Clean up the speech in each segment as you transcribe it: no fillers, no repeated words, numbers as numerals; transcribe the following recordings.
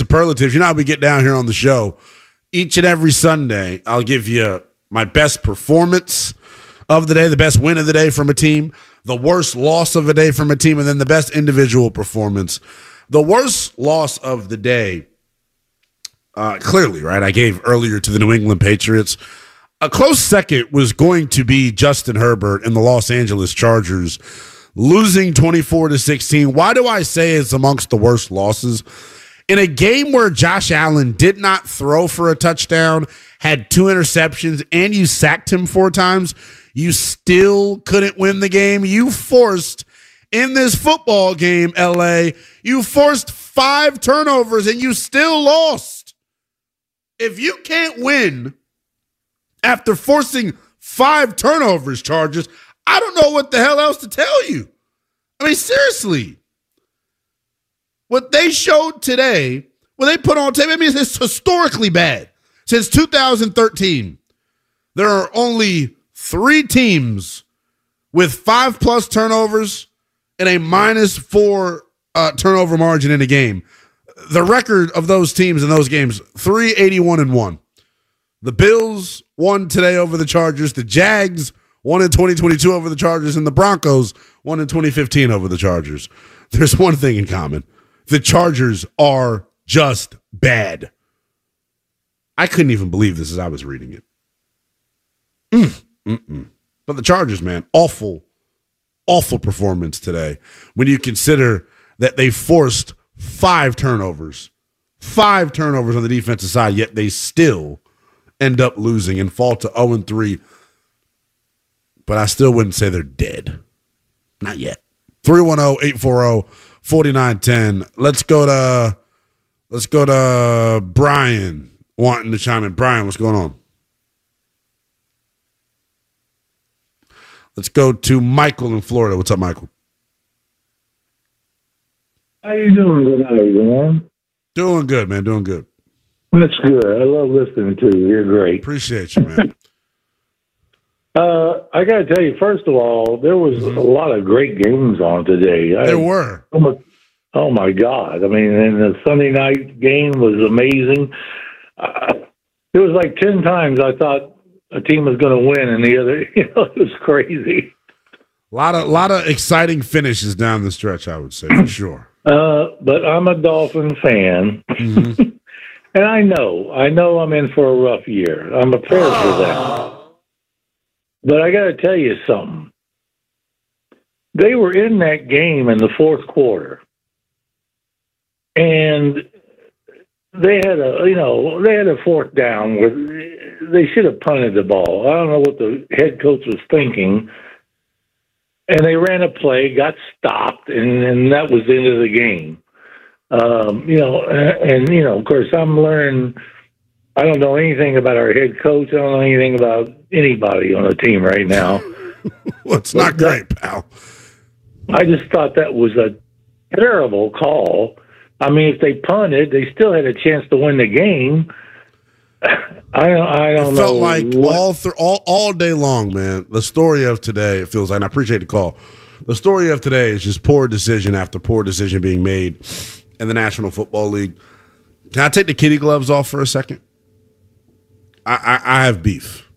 superlatives. You know how we get down here on the show. Each and every Sunday, I'll give you my best performance of the day, the best win of the day from a team, the worst loss of a day from a team, and then the best individual performance. The worst loss of the day, clearly, right, I gave earlier to the New England Patriots. A close second was going to be Justin Herbert and the Los Angeles Chargers losing 24-16. Why do I say it's amongst the worst losses? In a game where Josh Allen did not throw for a touchdown, had 2 interceptions, and you sacked him 4 times, you still couldn't win the game. You forced, in this football game, LA, you forced 5 turnovers, and you still lost. If you can't win after forcing 5 turnovers, Chargers, I don't know what the hell else to tell you. I mean, seriously. What they showed today, what they put on tape, I mean, it's historically bad. Since 2013, there are only 3 teams with 5+ turnovers and a -4 turnover margin in a game. The record of those teams in those games, 381-1. The Bills won today over the Chargers. The Jags won in 2022 over the Chargers, and the Broncos won in 2015 over the Chargers. There's one thing in common. The Chargers are just bad. I couldn't even believe this as I was reading it. But the Chargers, man, awful performance today when you consider that they forced 5 turnovers. 5 turnovers on the defensive side, yet they still end up losing and fall to 0-3. But I still wouldn't say they're dead. Not yet. 310-840-4910. Let's go to Brian wanting to chime in. Brian, what's going on? Let's go to Michael in Florida. What's up, Michael? How you doing tonight, man? Doing good, man. Doing good. That's good. I love listening to you. You're great. Appreciate you, man. I got to tell you, first of all, there was a lot of great games on today. There were. Oh, my God. I mean, and the Sunday night game was amazing. It was like 10 times I thought a team was going to win, and the other, it was crazy. A lot of exciting finishes down the stretch, I would say, for sure. But I'm a Dolphin fan, and I know I'm in for a rough year. I'm prepared for that. But I got to tell you something. They were in that game in the fourth quarter, and they had a fourth down where they should have punted the ball. I don't know what the head coach was thinking. And they ran a play, got stopped, and that was the end of the game. Of course, I'm learning. I don't know anything about our head coach. I don't know anything about anybody on the team right now. Well, it's not great, pal. I just thought that was a terrible call. I mean, if they punted, they still had a chance to win the game. I don't know. It felt like all day long, man. The story of today, it feels like, and I appreciate the call. The story of today is just poor decision after poor decision being made in the National Football League. Can I take the kitty gloves off for a second? I have beef.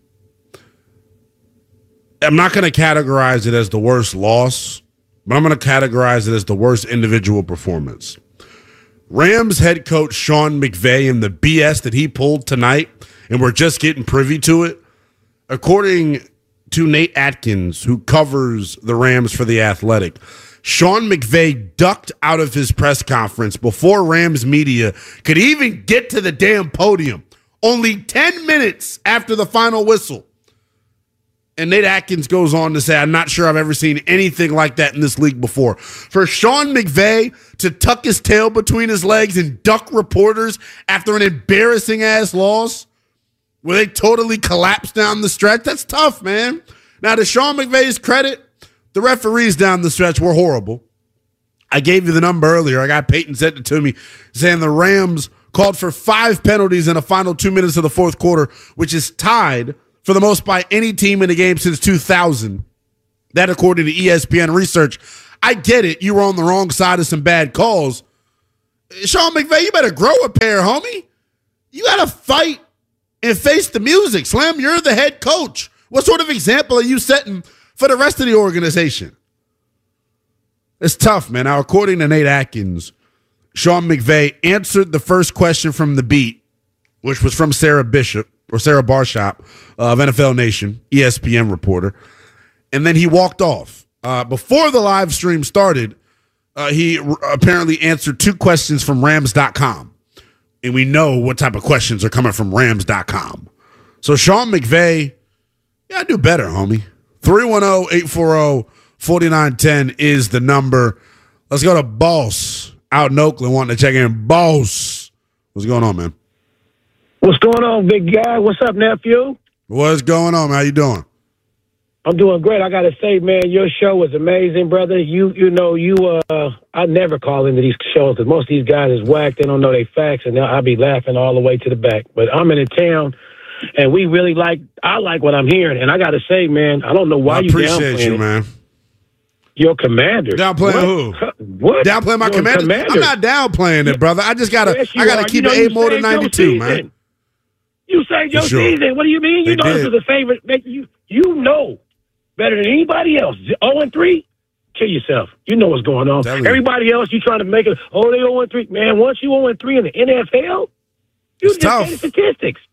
I'm not going to categorize it as the worst loss, but I'm going to categorize it as the worst individual performance. Rams head coach Sean McVay and the BS that he pulled tonight, and we're just getting privy to it. According to Nate Atkins, who covers the Rams for The Athletic, Sean McVay ducked out of his press conference before Rams media could even get to the damn podium, only 10 minutes after the final whistle. And Nate Atkins goes on to say, I'm not sure I've ever seen anything like that in this league before. For Sean McVay to tuck his tail between his legs and duck reporters after an embarrassing-ass loss where they totally collapsed down the stretch, that's tough, man. Now, to Sean McVay's credit, the referees down the stretch were horrible. I gave you the number earlier. I got Peyton sent it to me saying the Rams called for 5 penalties in the final 2 minutes of the fourth quarter, which is tied for the most by any team in the game since 2000. That according to ESPN research. I get it. You were on the wrong side of some bad calls. Sean McVay, you better grow a pair, homie. You got to fight and face the music. Slim, you're the head coach. What sort of example are you setting for the rest of the organization? It's tough, man. Now, according to Nate Atkins, Sean McVay answered the first question from the beat, which was from Sarah Barshop of NFL Nation, ESPN reporter. And then he walked off. Before the live stream started, he apparently answered 2 questions from Rams.com. And we know what type of questions are coming from Rams.com. So Sean McVay, you got to do better, homie. 310-840-4910 is the number. Let's go to Boss out in Oakland wanting to check in. Boss, what's going on, man? What's going on, big guy? What's up, nephew? What's going on? How you doing? I'm doing great. I got to say, man, your show was amazing, brother. I never call into these shows because most of these guys is whack. They don't know their facts, and I'll be laughing all the way to the back. But I'm in a town, and we really I like what I'm hearing. And I got to say, man, I don't know why you downplaying it. I appreciate you, man. Your Commanders. Downplaying who? What? Downplaying my Commanders? I'm not downplaying it, brother. I just gotta keep it 8 more than 92, man. You saved your season. What do you mean? You know this is a favorite. You know better than anybody else. 0-3, kill yourself. You know what's going on. Everybody else, you trying to make it. Oh, they 0-3. Man, once you 0-3 in the NFL, you just say statistics.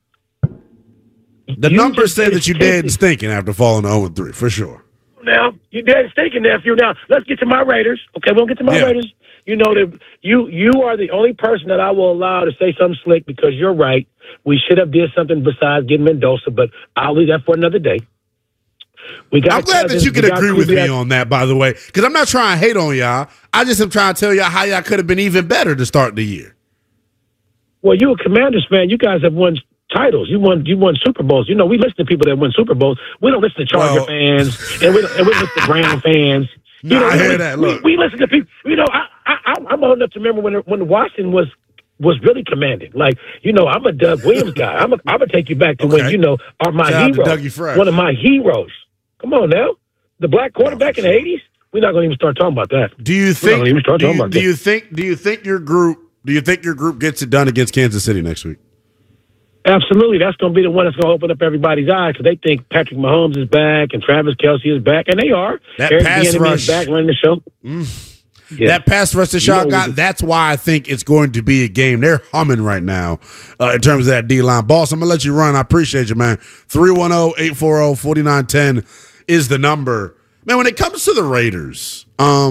The numbers say that you dead and stinking after falling to 0-3, for sure. Now, you dead and stinking, nephew. Now, let's get to my Raiders. Okay, we'll get to my Raiders. You know that you are the only person that I will allow to say something slick because you're right. We should have did something besides getting Mendoza, but I'll leave that for another day. I'm glad that you can agree with me on that, by the way, because I'm not trying to hate on y'all. I just am trying to tell y'all how y'all could have been even better to start the year. Well, you a Commanders fan. You guys have won titles. You won Super Bowls. You know, we listen to people that win Super Bowls. We don't listen to Charger fans, and we listen to Brown fans. I hear that. Look, we listen to people. You know, I'm old enough to remember when Washington was really commanding. Like, you know, I'm a Doug Williams guy. I'm gonna take you back to when, you know, my hero, one of my heroes. Come on now, the black quarterback in the '80s. We're not going to even start talking about that. Do you think your group gets it done against Kansas City next week? Absolutely. That's going to be the one that's going to open up everybody's eyes because they think Patrick Mahomes is back and Travis Kelce is back, and they are. That Eric pass rush is back running the show. That pass rush that Sean got, that's why I think it's going to be a game. They're humming right now in terms of that D-line. Boss, I'm going to let you run. I appreciate you, man. 310-840-4910 is the number. Man, when it comes to the Raiders, are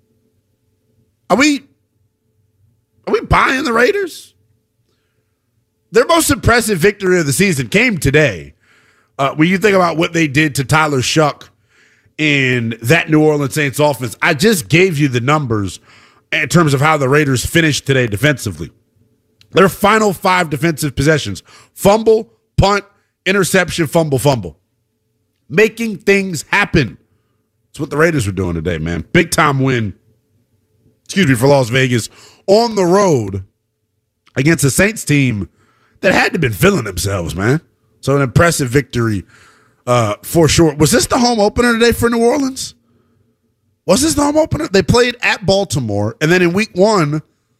we buying the Raiders? Their most impressive victory of the season came today. When you think about what they did to Tyler Shuck in that New Orleans Saints offense, I just gave you the numbers in terms of how the Raiders finished today defensively. Their final 5 defensive possessions: fumble, punt, interception, fumble. Making things happen. That's what the Raiders were doing today, man. Big time win, for Las Vegas on the road against a Saints team that had to have been feeling themselves, man. So an impressive victory for sure. Was this the home opener today for New Orleans? Was this the home opener? They played at Baltimore, and then in week 1,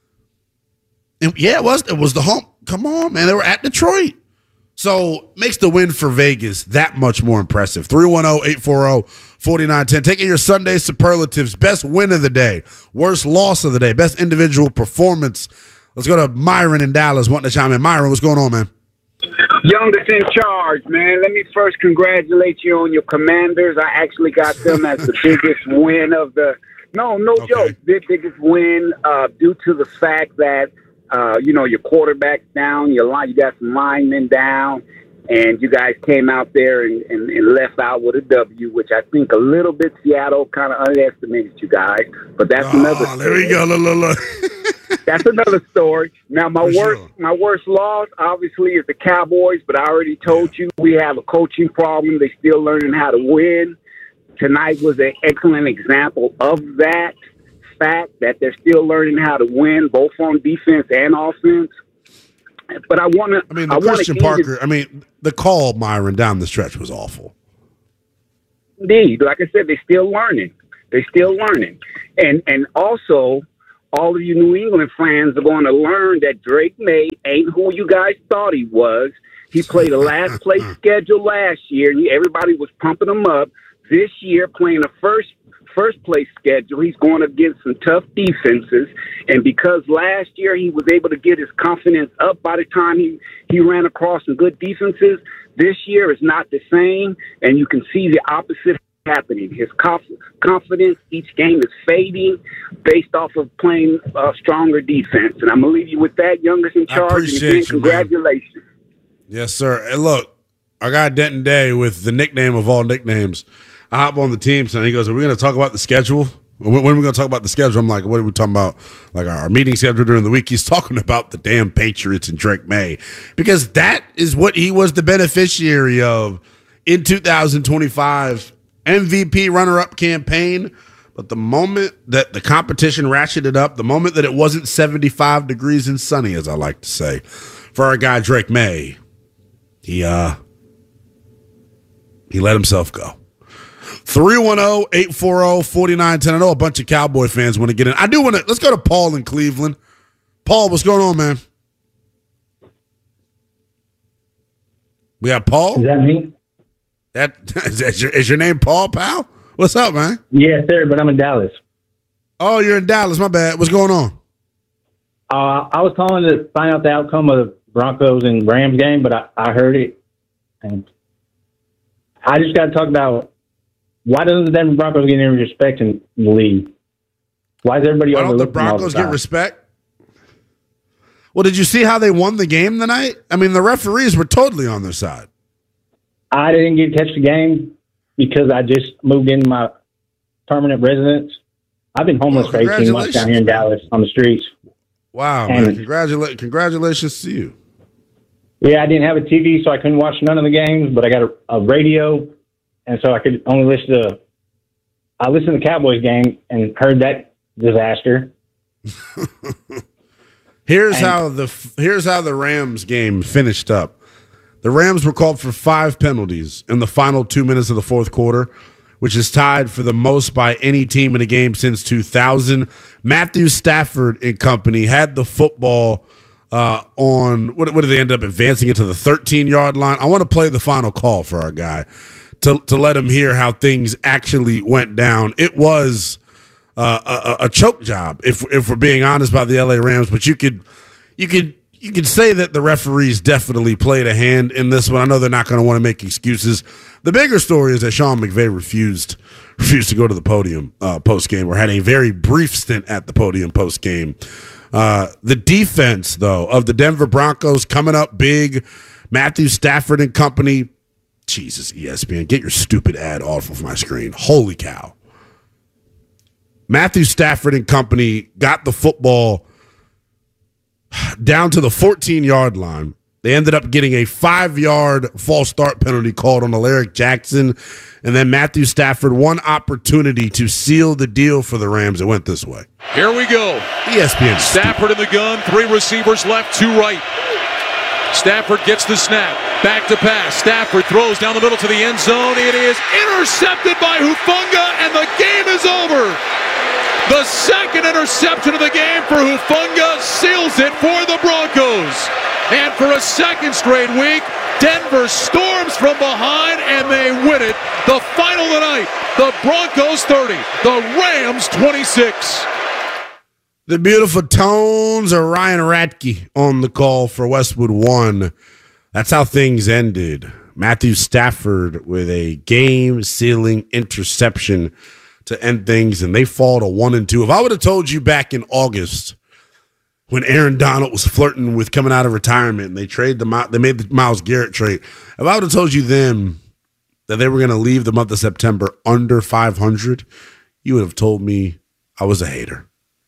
it was the home. Come on, man. They were at Detroit. So makes the win for Vegas that much more impressive. 310-840-4910. Taking your Sunday superlatives. Best win of the day. Worst loss of the day. Best individual performance. Let's go to Myron in Dallas wanting to chime in. Myron, what's going on, man? Youngest in charge, man. Let me first congratulate you on your Commanders. I actually got them as the biggest win of the – no joke. The biggest win due to the fact that your quarterback's down, you got some linemen down, and you guys came out there and left out with a W, which I think a little bit Seattle kind of underestimated you guys. But that's another story. There we go. Look. That's another story. Now, my worst loss, obviously, is the Cowboys, but I already told you we have a coaching problem. They're still learning how to win. Tonight was an excellent example of that fact, that they're still learning how to win, both on defense and offense. But Christian Parker, the call, Myron, down the stretch was awful. Indeed. Like I said, they're still learning. And also, all of you New England fans are going to learn that Drake May ain't who you guys thought he was. He played a last place schedule last year, and everybody was pumping him up. This year, playing a first place schedule, he's going against some tough defenses. And because last year he was able to get his confidence up by the time he ran across some good defenses, this year is not the same, and you can see the opposite happening. His confidence each game is fading based off of playing stronger defense. And I'm going to leave you with that, youngest in charge. I appreciate and again, congratulations. Man. Yes, sir. And look, I got Denton Day with the nickname of all nicknames. I hop on the team, and he goes, "Are we going to talk about the schedule? When are we going to talk about the schedule?" I'm like, "What are we talking about? Like our meeting schedule during the week?" He's talking about the damn Patriots and Drake May, because that is what he was the beneficiary of in 2025 MVP runner-up campaign. But the moment that the competition ratcheted up, the moment that it wasn't 75 degrees and sunny, as I like to say, for our guy Drake May, he let himself go. 310-840-4910. I know a bunch of Cowboy fans want to get in. I do want to. Let's go to Paul in Cleveland. Paul, what's going on, man? We got Paul? Is that me? Is your name Paul, pal? What's up, man? Yes, sir, but I'm in Dallas. Oh, you're in Dallas. My bad. What's going on? I was calling to find out the outcome of the Broncos and Rams game, but I heard it. And I just got to talk about, why doesn't the Denver Broncos get any respect in the league? Why is everybody overlooking them? Why don't the Broncos get respect? Well, did you see how they won the game tonight? I mean, the referees were totally on their side. I didn't get to catch the game because I just moved into my permanent residence. I've been homeless for 18 months down here in Dallas on the streets. Wow, man. Congratulations to you. Yeah, I didn't have a TV, so I couldn't watch none of the games, but I got a radio, and so I could only listen to the Cowboys game and heard that disaster. Here's how the Rams game finished up. The Rams were called for 5 penalties in the final 2 minutes of the fourth quarter, which is tied for the most by any team in a game since 2000. Matthew Stafford and company had the football on, what did they end up advancing it to the 13-yard line? I want to play the final call for our guy to let him hear how things actually went down. It was a choke job, if we're being honest, by the LA Rams, but you could say that the referees definitely played a hand in this one. I know they're not going to want to make excuses. The bigger story is that Sean McVay refused to go to the podium post-game, or had a very brief stint at the podium post-game. The defense, though, of the Denver Broncos coming up big. Matthew Stafford and company. Jesus, ESPN, get your stupid ad off of my screen. Holy cow. Matthew Stafford and company got the football down to the 14-yard line. They ended up getting a 5-yard false start penalty called on Alaric Jackson. And then Matthew Stafford, one opportunity to seal the deal for the Rams. It went this way. Here we go. ESPN. Stafford in the gun. 3 receivers left, 2 right. Stafford gets the snap. Back to pass. Stafford throws down the middle to the end zone. It is intercepted by Hufanga, and the game is over. The second interception of the game for Hufanga seals it for the Broncos. And for a second straight week, Denver storms from behind and they win it. The final tonight, the Broncos 30, the Rams 26. The beautiful tones of Ryan Ratke on the call for Westwood One. That's how things ended. Matthew Stafford with a game-sealing interception to end things, and they fall to 1-2. If I would have told you back in August, when Aaron Donald was flirting with coming out of retirement, and they made the Myles Garrett trade, if I would have told you then that they were going to leave the month of September under 500, you would have told me I was a hater.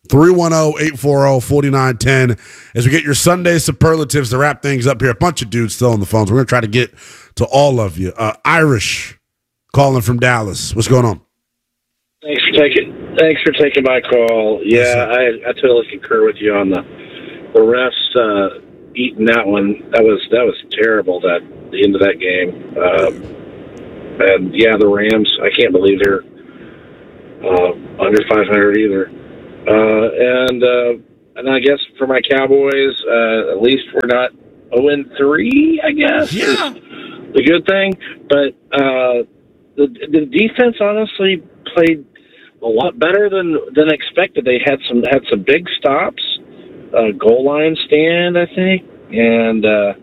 310-840-4910 as we get your Sunday superlatives to wrap things up here. A bunch of dudes still on the phones. We're going to try to get to all of you. Irish calling from Dallas. What's going on? Thanks for taking my call. Yeah, I totally concur with you on the refs eating that one. That was terrible, the end of that game. And yeah, the Rams, I can't believe they're under 500 either. And I guess for my Cowboys, at least we're not 0-3, I guess. Yeah. The good thing. But the defense honestly played a lot better than expected. They had some big stops, goal line stand, I think, and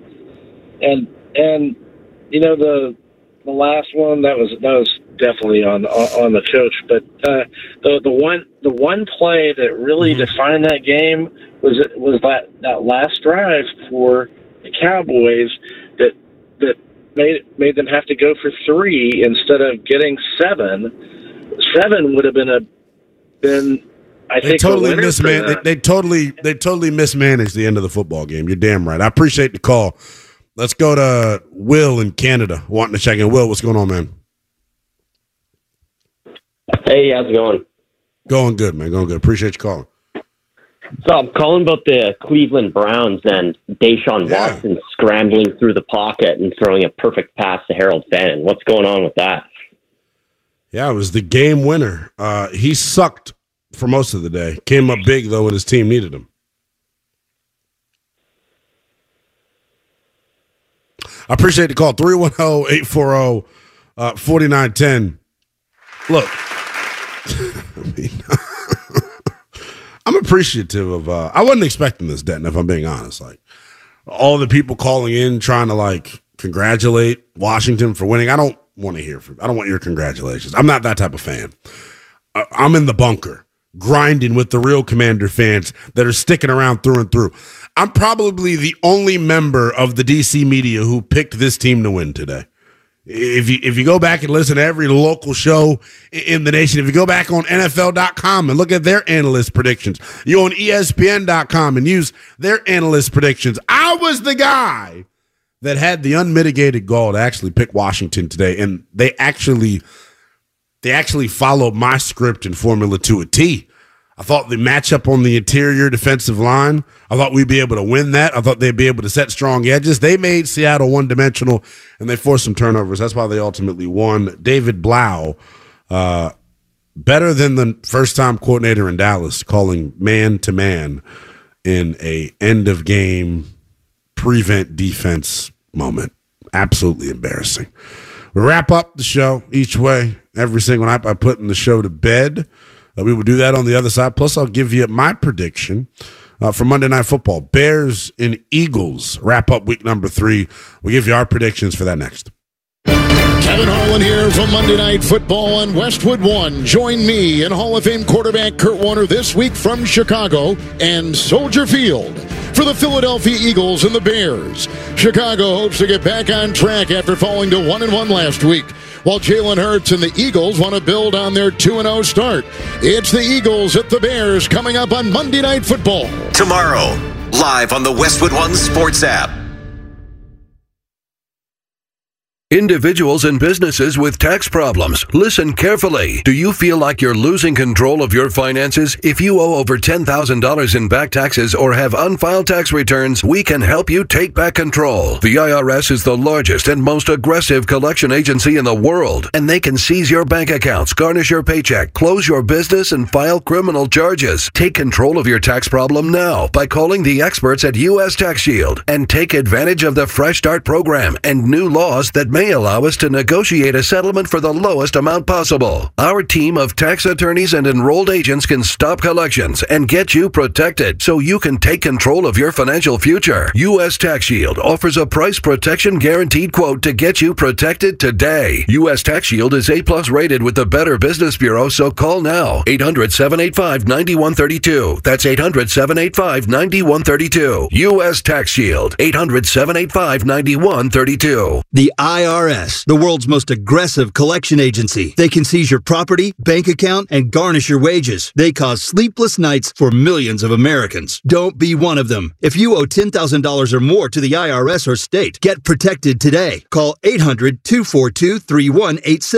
you know the last one that was definitely on the coach. But the one play that really defined that game was that last drive for the Cowboys that made them have to go for 3 instead of getting 7. 7 would have been I think totally they totally mismanaged the end of the football game. You're damn right. I appreciate the call. Let's go to Will in Canada wanting to check in. Will, what's going on, man? Hey, how's it going? Going good, man. Going good. Appreciate you calling. So I'm calling about the Cleveland Browns and Deshaun Watson scrambling through the pocket and throwing a perfect pass to Harold Fannin. What's going on with that? Yeah, it was the game winner. He sucked for most of the day. Came up big, though, when his team needed him. I appreciate the call. 310-840-4910. Look, I'm appreciative of I wasn't expecting this, Denton, if I'm being honest. Like, all the people calling in trying to, like, congratulate Washington for winning. I don't want your congratulations. I'm not that type of fan. I'm in the bunker, grinding with the real Commander fans that are sticking around through and through. I'm probably the only member of the DC media who picked this team to win today. If you go back and listen to every local show in the nation, if you go back on NFL.com and look at their analyst predictions, you go on ESPN.com and use their analyst predictions. I was the guy that had the unmitigated gall to actually pick Washington today, and they actually followed my script and formula to a T. I thought the matchup on the interior defensive line, I thought we'd be able to win that. I thought they'd be able to set strong edges. They made Seattle one-dimensional, and they forced some turnovers. That's why they ultimately won. David Blau, better than the first-time coordinator in Dallas, calling man-to-man in a end-of-game prevent defense moment. Absolutely embarrassing. We wrap up the show each way, every single night, by putting the show to bed. We will do that on the other side. Plus, I'll give you my prediction for Monday Night Football. Bears and Eagles wrap up week number 3. We'll give you our predictions for that next. Kevin Harlan here from Monday Night Football on Westwood One. Join me and Hall of Fame quarterback Kurt Warner this week from Chicago and Soldier Field for the Philadelphia Eagles and the Bears. Chicago hopes to get back on track after falling to 1-1 last week, while Jalen Hurts and the Eagles want to build on their 2-0 start. It's the Eagles at the Bears coming up on Monday Night Football. Tomorrow, live on the Westwood One Sports app. Individuals and businesses with tax problems, listen carefully. Do you feel like you're losing control of your finances? If you owe over $10,000 in back taxes or have unfiled tax returns, we can help you take back control. The IRS is the largest and most aggressive collection agency in the world, and they can seize your bank accounts, garnish your paycheck, close your business, and file criminal charges. Take control of your tax problem now by calling the experts at U.S. Tax Shield and take advantage of the Fresh Start program and new laws that may allow us to negotiate a settlement for the lowest amount possible. Our team of tax attorneys and enrolled agents can stop collections and get you protected so you can take control of your financial future. U.S. Tax Shield offers a price protection guaranteed quote to get you protected today. U.S. Tax Shield is A+ rated with the Better Business Bureau, so call now. 800-785-9132. That's 800-785-9132. U.S. Tax Shield. 800-785-9132. The IRS, the world's most aggressive collection agency. They can seize your property, bank account, and garnish your wages. They cause sleepless nights for millions of Americans. Don't be one of them. If you owe $10,000 or more to the IRS or state, get protected today. Call 800-242-3186.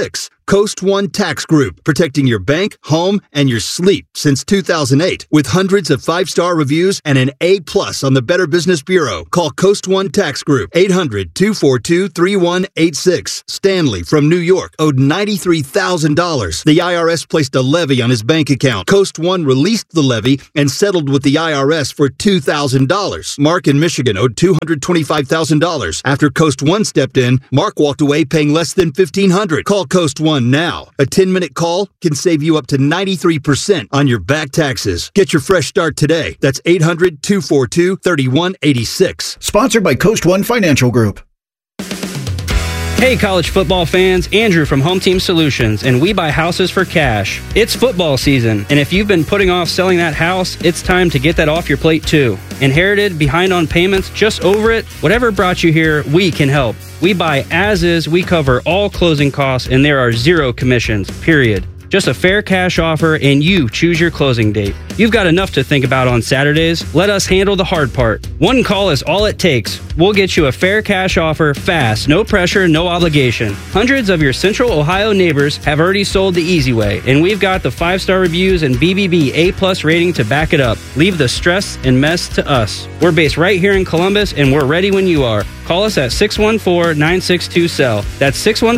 Coast One Tax Group, protecting your bank, home, and your sleep since 2008. With hundreds of 5-star reviews and an A+ on the Better Business Bureau. Call Coast One Tax Group, 800-242-3186. Stanley from New York owed $93,000. The IRS placed a levy on his bank account. Coast One released the levy and settled with the IRS for $2,000. Mark in Michigan owed $225,000. After Coast One stepped in, Mark walked away paying less than $1,500. Call Coast One now. A 10-minute call can save you up to 93% on your back taxes. Get your fresh start today. That's 800-242-3186. Sponsored by Coast One Financial Group. Hey college football fans, Andrew from Home Team Solutions, and we buy houses for cash. It's football season, and if you've been putting off selling that house, it's time to get that off your plate too. Inherited, behind on payments, just over it, whatever brought you here, we can help. We buy as is, we cover all closing costs, and there are 0 commissions, period. Just a fair cash offer, and you choose your closing date. You've got enough to think about on Saturdays. Let us handle the hard part. One call is all it takes. We'll get you a fair cash offer fast, no pressure, no obligation. Hundreds of your Central Ohio neighbors have already sold the easy way, and we've got the 5-star reviews and BBB A+ rating to back it up. Leave the stress and mess to us. We're based right here in Columbus, and we're ready when you are. Call us at 614-962-SELL. That's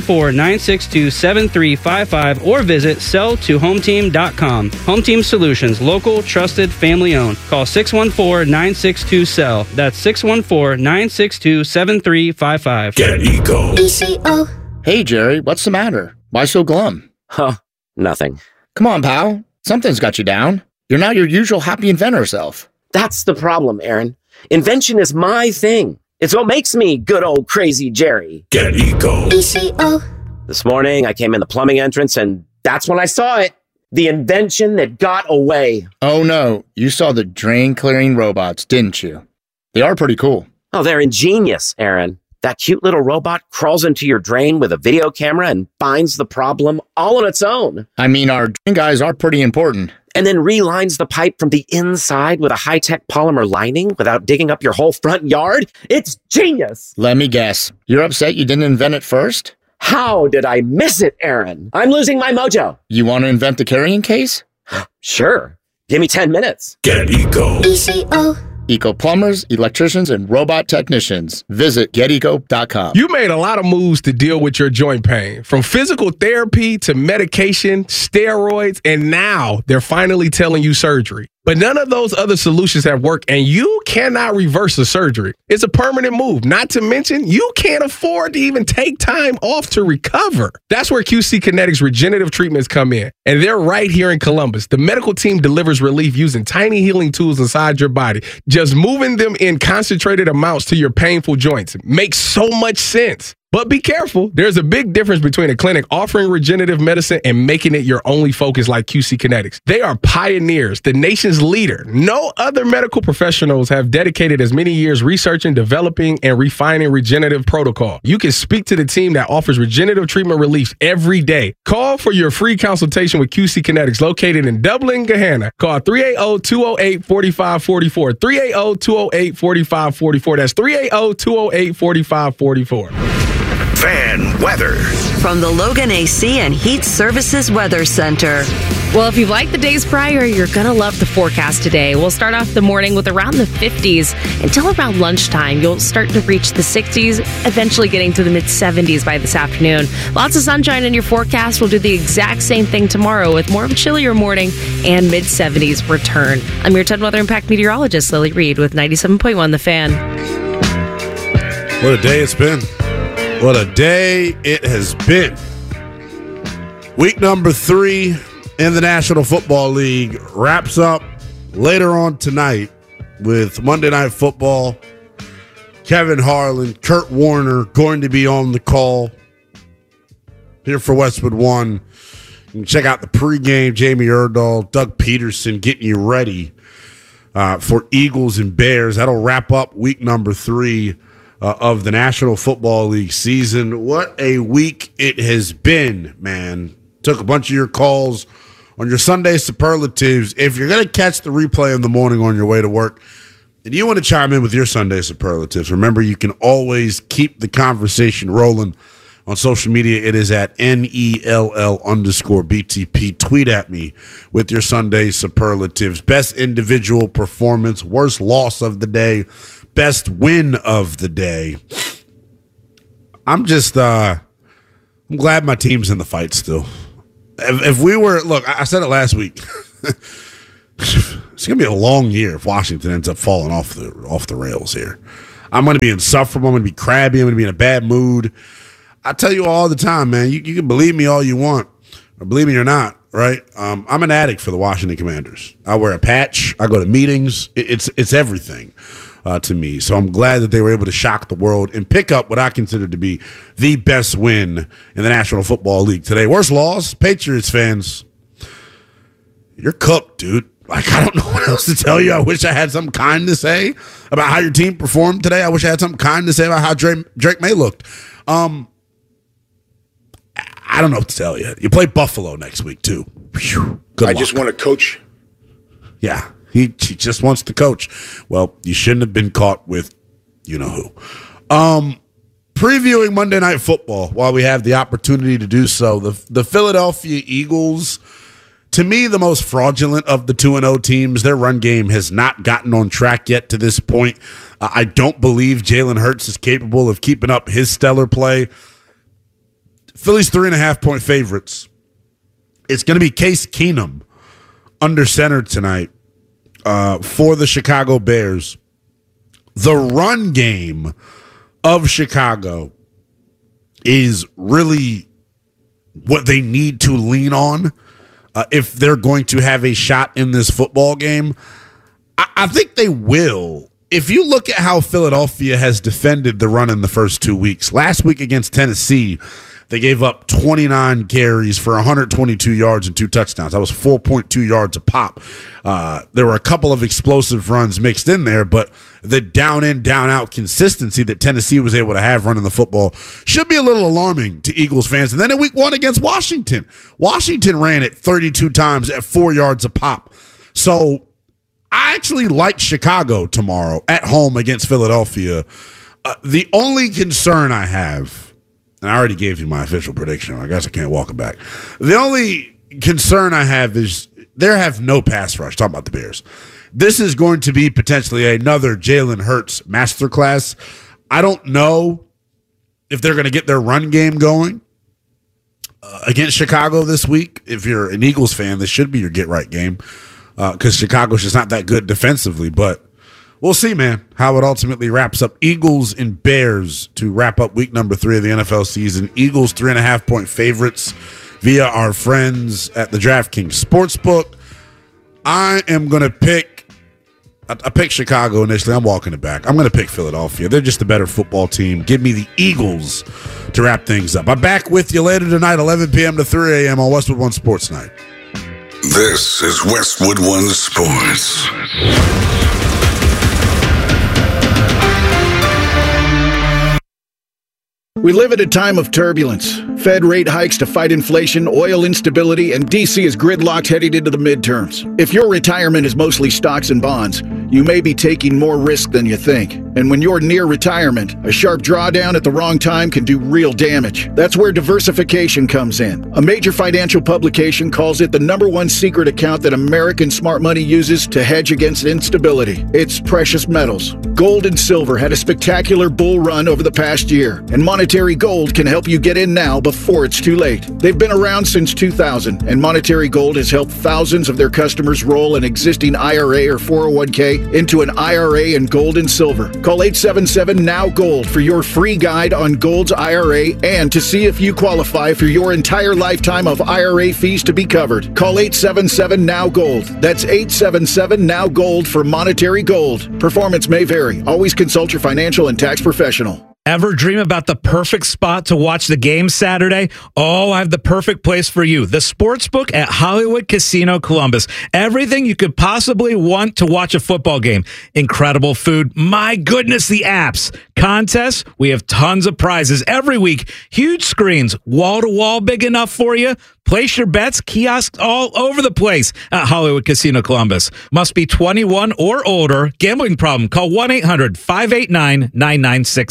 614-962-7355, or visit sell2hometeam.com. Home Team Solutions, local, trusted, family-owned. Call 614-962-SELL. That's 614-962-7355. Get Eco. ECO. Hey, Jerry, what's the matter? Why so glum? Huh, nothing. Come on, pal. Something's got you down. You're not your usual happy inventor self. That's the problem, Aaron. Invention is my thing. It's what makes me good old crazy Jerry. Get Eco. ECO. This morning, I came in the plumbing entrance, and that's when I saw it. The invention that got away. Oh, no. You saw the drain-clearing robots, didn't you? They are pretty cool. Oh, they're ingenious, Aaron. That cute little robot crawls into your drain with a video camera and finds the problem all on its own. I mean, our drain guys are pretty important. And then relines the pipe from the inside with a high-tech polymer lining without digging up your whole front yard. It's genius. Let me guess. You're upset you didn't invent it first? How did I miss it, Aaron? I'm losing my mojo. You want to invent the carrying case? Sure. Give me 10 minutes. Get Eco. ECO. Eco plumbers, electricians, and robot technicians. Visit geteco.com. You made a lot of moves to deal with your joint pain, from physical therapy to medication, steroids, and now they're finally telling you surgery. But none of those other solutions have worked, and you cannot reverse the surgery. It's a permanent move. Not to mention, you can't afford to even take time off to recover. That's where QC Kinetics regenerative treatments come in, and they're right here in Columbus. The medical team delivers relief using tiny healing tools inside your body. Just moving them in concentrated amounts to your painful joints makes so much sense. But be careful. There's a big difference between a clinic offering regenerative medicine and making it your only focus like QC Kinetics. They are pioneers, the nation's leader. No other medical professionals have dedicated as many years researching, developing, and refining regenerative protocol. You can speak to the team that offers regenerative treatment relief every day. Call for your free consultation with QC Kinetics, located in Dublin, Gahanna. Call 380-208-4544. 380-208-4544. That's 380-208-4544. Fan weather from the Logan AC and Heat Services Weather Center. Well, if you like the days prior, you're going to love the forecast today. We'll start off the morning with around the 50s. Until around lunchtime, you'll start to reach the 60s, eventually getting to the mid-70s by this afternoon. Lots of sunshine in your forecast. We'll do the exact same thing tomorrow with more of a chillier morning and mid-70s return. I'm your 10 Weather Impact meteorologist, Lily Reed, with 97.1 The Fan. What a day it's been. What a day it has been. Week number 3 in the National Football League wraps up later on tonight with Monday Night Football. Kevin Harlan, Kurt Warner going to be on the call here for Westwood One. You can check out the pregame. Jamie Erdahl, Doug Peterson getting you ready for Eagles and Bears. That'll wrap up week number 3 of the National Football League season. What a week it has been, man. Took a bunch of your calls on your Sunday superlatives. If you're going to catch the replay in the morning on your way to work and you want to chime in with your Sunday superlatives, remember you can always keep the conversation rolling On social media, it is at NELL_BTP. Tweet at me with your Sunday superlatives. Best individual performance, worst loss of the day, best win of the day. I'm just, I'm glad my team's in the fight still. If we were, look, I said it last week. It's going to be a long year if Washington ends up falling off the rails here. I'm going to be insufferable. I'm going to be crabby. I'm going to be in a bad mood. I tell you all the time, man, you can believe me all you want, or believe me or not, right? I'm an addict for the Washington Commanders. I wear a patch. I go to meetings. It's everything to me. So I'm glad that they were able to shock the world and pick up what I consider to be the best win in the National Football League today. Worst loss, Patriots fans, you're cooked, dude. Like, I don't know what else to tell you. I wish I had something kind to say about how your team performed today. I wish I had something kind to say about how Drake May looked. I don't know what to tell you. You play Buffalo next week, too. Good luck. Just want to coach. Yeah, he just wants to coach. Well, you shouldn't have been caught with you-know-who. Previewing Monday Night Football while we have the opportunity to do so. The Philadelphia Eagles, to me, the most fraudulent of the 2-0 teams. Their run game has not gotten on track yet to this point. I don't believe Jalen Hurts is capable of keeping up his stellar play. Philly's 3.5-point favorites. It's going to be Case Keenum under center tonight for the Chicago Bears. The run game of Chicago is really what they need to lean on if they're going to have a shot in this football game. I think they will. If you look at how Philadelphia has defended the run in the first 2 weeks, last week against Tennessee, they gave up 29 carries for 122 yards and 2 touchdowns. That was 4.2 yards a pop. There were a couple of explosive runs mixed in there, but the down-in, down-out consistency that Tennessee was able to have running the football should be a little alarming to Eagles fans. And then in week 1 against Washington ran it 32 times at 4 yards a pop. So I actually like Chicago tomorrow at home against Philadelphia. The only concern I have, and I already gave you my official prediction. I guess I can't walk it back. The only concern I have is they have no pass rush. Talking about the Bears. This is going to be potentially another Jalen Hurts masterclass. I don't know if they're going to get their run game going against Chicago this week. If you're an Eagles fan, this should be your get-right game because Chicago's just not that good defensively, but we'll see, man, how it ultimately wraps up. Eagles and Bears to wrap up week number 3 of the NFL season. Eagles 3.5-point favorites via our friends at the DraftKings Sportsbook. I am going to pick – I picked Chicago initially. I'm walking it back. I'm going to pick Philadelphia. They're just a better football team. Give me the Eagles to wrap things up. I'm back with you later tonight, 11 p.m. to 3 a.m. on Westwood One Sports Night. This is Westwood One Sports. We live at a time of turbulence. Fed rate hikes to fight inflation, oil instability, and D.C. is gridlocked heading into the midterms. If your retirement is mostly stocks and bonds, you may be taking more risk than you think. And when you're near retirement, a sharp drawdown at the wrong time can do real damage. That's where diversification comes in. A major financial publication calls it the #1 secret account that American smart money uses to hedge against instability. It's precious metals. Gold and silver had a spectacular bull run over the past year, and Monetary Gold can help you get in now before it's too late. They've been around since 2000, and Monetary Gold has helped thousands of their customers roll an existing IRA or 401k into an IRA in gold and silver. Call 877-NOW-GOLD for your free guide on Gold's IRA and to see if you qualify for your entire lifetime of IRA fees to be covered. Call 877-NOW-GOLD. That's 877-NOW-GOLD for Monetary Gold. Performance may vary. Always consult your financial and tax professional. Ever dream about the perfect spot to watch the game Saturday? Oh, I have the perfect place for you. The Sportsbook at Hollywood Casino Columbus. Everything you could possibly want to watch a football game. Incredible food. My goodness, the apps. Contests. We have tons of prizes every week. Huge screens. Wall-to-wall big enough for you. Place your bets, kiosks all over the place at Hollywood Casino Columbus. Must be 21 or older. Gambling problem? Call 1-800-589-9966.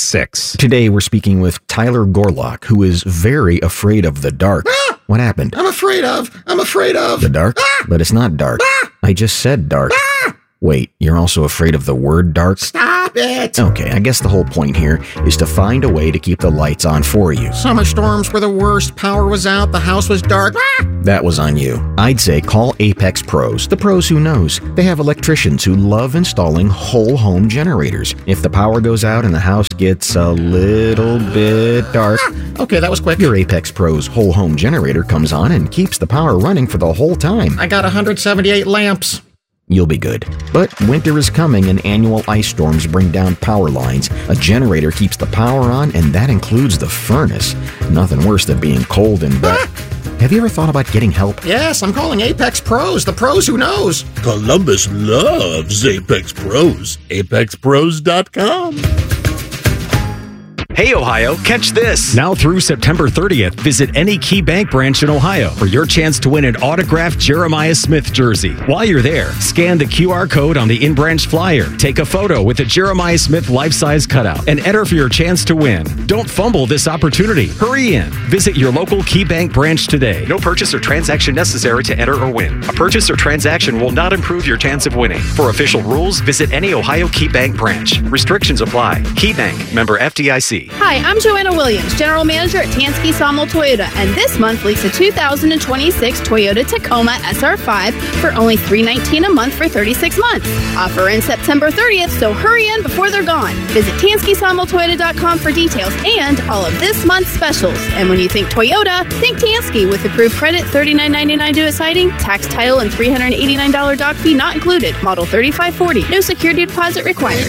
Yes. Today we're speaking with Tyler Gorlock, who is very afraid of the dark. What happened? I'm afraid of The dark? But it's not dark. I just said dark. Wait, you're also afraid of the word dark? Stop it! Okay, I guess the whole point here is to find a way to keep the lights on for you. Summer storms were the worst. Power was out. The house was dark. That was on you. I'd say call Apex Pros. The pros who knows. They have electricians who love installing whole home generators. If the power goes out and the house gets a little bit dark, Okay, that was quick. your Apex Pros whole home generator comes on and keeps the power running for the whole time. I got 178 lamps. You'll be good. But winter is coming and annual ice storms bring down power lines. A generator keeps the power on, and that includes the furnace. Nothing worse than being cold and wet. Have you ever thought about getting help? Yes, I'm calling Apex Pros. The pros who knows. Columbus loves Apex Pros. ApexPros.com. Hey, Ohio, catch this. Now through September 30th, visit any Key Bank branch in Ohio for your chance to win an autographed Jeremiah Smith jersey. While you're there, scan the QR code on the in-branch flyer, take a photo with a Jeremiah Smith life-size cutout, and enter for your chance to win. Don't fumble this opportunity. Hurry in. Visit your local Key Bank branch today. No purchase or transaction necessary to enter or win. A purchase or transaction will not improve your chance of winning. For official rules, visit any Ohio Key Bank branch. Restrictions apply. Key Bank, member FDIC. Hi, I'm Joanna Williams, General Manager at Tansky Sawmill Toyota, and this month lease a 2026 Toyota Tacoma SR5 for only $319 a month for 36 months. Offer ends September 30th, so hurry in before they're gone. Visit TanskySawmillToyota.com for details and all of this month's specials. And when you think Toyota, think Tansky with approved credit, $39.99 due at sighting, tax, title, and $389 doc fee not included. Model 3540. No security deposit required.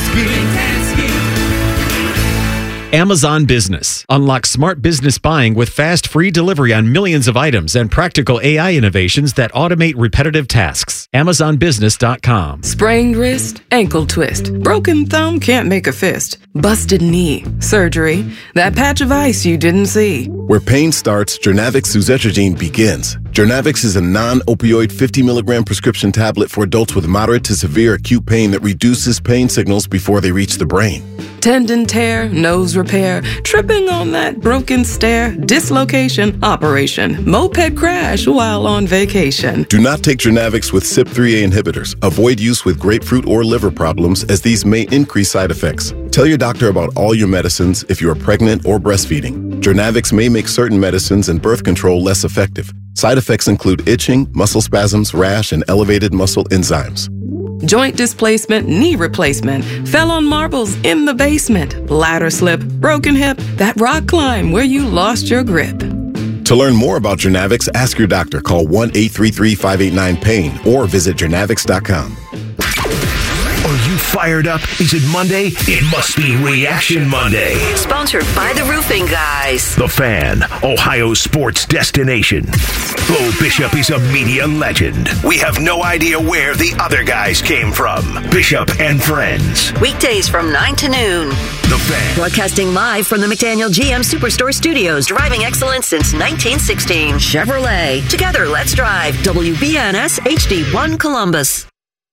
Amazon Business. Unlock smart business buying with fast, free delivery on millions of items and practical AI innovations that automate repetitive tasks. AmazonBusiness.com. Sprained wrist, ankle twist, broken thumb, can't make a fist, busted knee, surgery, that patch of ice you didn't see. Where pain starts, Jernavix suzetrigine begins. Jernavix is a non-opioid 50 milligram prescription tablet for adults with moderate to severe acute pain that reduces pain signals before they reach the brain. Tendon tear, nose repair, tripping on that broken stair, dislocation, operation, moped crash while on vacation. Do not take Jernavix with CYP3A inhibitors. Avoid use with grapefruit or liver problems, as these may increase side effects. Tell your doctor about all your medicines if you are pregnant or breastfeeding. Jernavix may make certain medicines and birth control less effective. Side effects include itching, muscle spasms, rash, and elevated muscle enzymes. Joint displacement, knee replacement, fell on marbles in the basement, ladder slip, broken hip, that rock climb where you lost your grip. To learn more about Jernavix, ask your doctor. Call 1-833-589-PAIN or visit Jernavix.com. Are you fired up? Is it Monday? It must be Reaction Monday. Sponsored by the Roofing Guys. The Fan, Ohio's sports destination. Bo Bishop is a media legend. We have no idea where the other guys came from. Bishop and Friends. Weekdays from 9 to noon. The Fan. Broadcasting live from the McDaniel GM Superstore Studios. Driving excellence since 1916. Chevrolet. Together, let's drive. WBNS HD1 Columbus.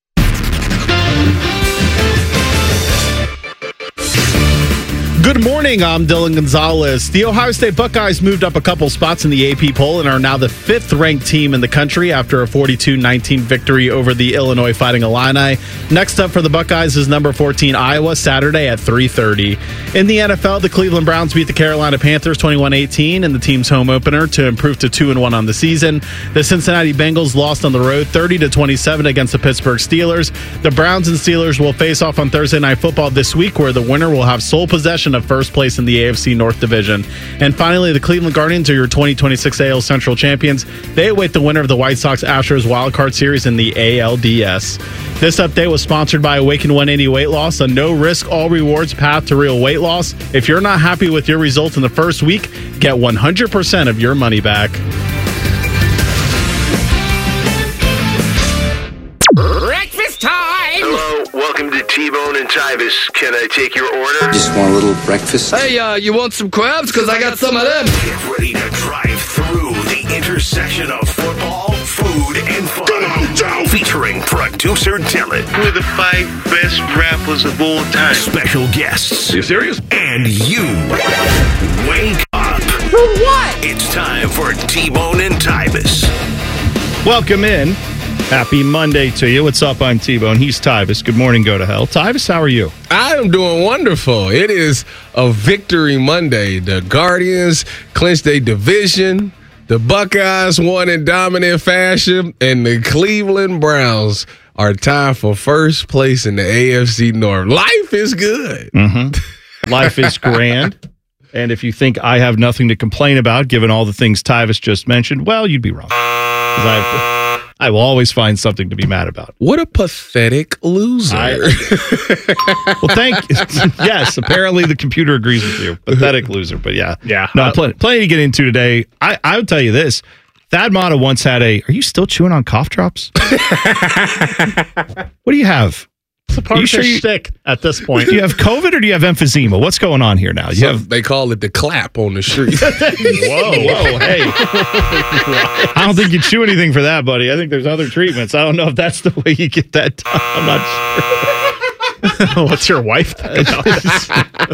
Good morning, I'm Dylan Gonzalez. The Ohio State Buckeyes moved up a couple spots in the AP poll and are now the 5th-ranked team in the country after a 42-19 victory over the Illinois Fighting Illini. Next up for the Buckeyes is number 14 Iowa, Saturday at 3:30. In the NFL, the Cleveland Browns beat the Carolina Panthers 21-18 in the team's home opener to improve to 2-1 on the season. The Cincinnati Bengals lost on the road 30-27 against the Pittsburgh Steelers. The Browns and Steelers will face off on Thursday Night Football this week, where the winner will have sole possession of first place in the AFC North Division. And finally, the Cleveland Guardians are your 2026 AL Central champions. They await the winner of the White Sox-Astros wildcard series in the ALDS. This update was sponsored by Awaken 180 Weight Loss, a no-risk, all-rewards path to real weight loss. If you're not happy with your results in the first week, get 100% of your money back. Breakfast time! Hello, welcome to T-Bone and Chivas. Can I take your order? Just want a little breakfast. Hey, you want some crabs? Because I got some of them. Get ready to drive through the intersection of football, food, and fun. Featuring producer Dylan. We're the 5 best rappers of all time. Special guests. Are you serious? And And you wake up. For what? It's time for T-Bone and Tyvis. Welcome in. Happy Monday to you. What's up? I'm T-Bone. He's Tyvis. Good morning, go to hell. Tyvis, how are you? I am doing wonderful. It is a victory Monday. The Guardians clinched their division. The Buckeyes won in dominant fashion. And the Cleveland Browns are tied for first place in the AFC North. Life is good. Mm-hmm. Life is grand. And if you think I have nothing to complain about, given all the things Tyvis just mentioned, well, you'd be wrong. I will always find something to be mad about. What a pathetic loser. Well, thank you. Yes, apparently the computer agrees with you. Pathetic loser, but yeah. Yeah. No, plenty to get into today. I would tell you this. Thad Matta once had are you still chewing on cough drops? What do you have? It's a part of your shtick at this point. Do you have COVID or do you have emphysema? What's going on here now? They call it the clap on the street. Whoa, hey. I don't think you chew anything for that, buddy. I think there's other treatments. I don't know if that's the way you get that done. I'm not sure. What's your wife think about this?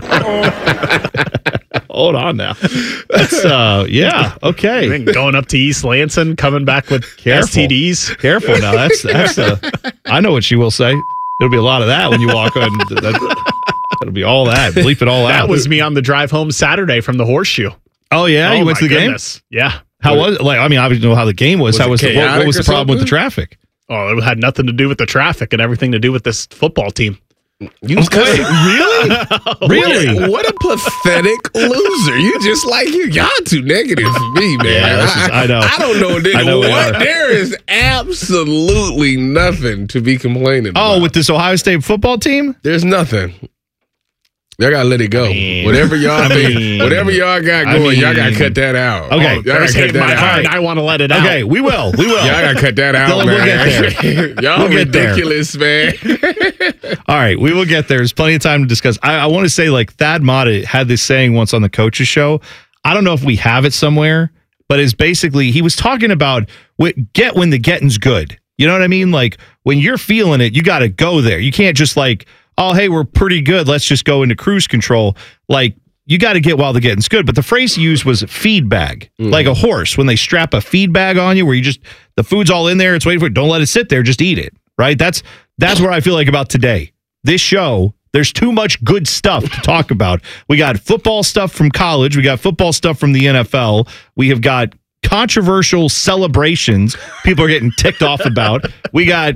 Hold on now. That's, yeah, okay. Going up to East Lansing, coming back with STDs. Careful now. That's I know what she will say. It'll be a lot of that when you walk on. That'll be all that. Bleep it all out. That was me on the drive home Saturday from the Horseshoe. Oh, yeah? You went to the game? Yeah. How was it? Like, I mean, obviously know how the game was. What was the problem with the traffic? Oh, it had nothing to do with the traffic and everything to do with this football team. Really? Really? What a pathetic loser. Y'all too negative for me, man. Yeah, I know. I don't know, nigga. There is absolutely nothing to be complaining about. Oh, with this Ohio State football team? There's nothing. Y'all gotta let it go. Whatever y'all got going, y'all gotta cut that out. Okay, y'all gotta cut that out. I want to let it out. Okay, we will. Y'all gotta cut that out, man. We'll get there. Y'all ridiculous, man. All right, we will get there. There's plenty of time to discuss. I want to say, like, Thad Matta had this saying once on the Coach's Show. I don't know if we have it somewhere, but it's basically, he was talking about get when the getting's good. You know what I mean? Like, when you're feeling it, you got to go there. You can't just like, oh, hey, we're pretty good. Let's just go into cruise control. Like, you got to get while the getting's good. But the phrase he used was feed bag, like a horse. When they strap a feed bag on you, where you just, the food's all in there, it's waiting for it. Don't let it sit there. Just eat it, right? That's what I feel like about today. This show, there's too much good stuff to talk about. We got football stuff from college. We got football stuff from the NFL. We have got controversial celebrations people are getting ticked off about. We got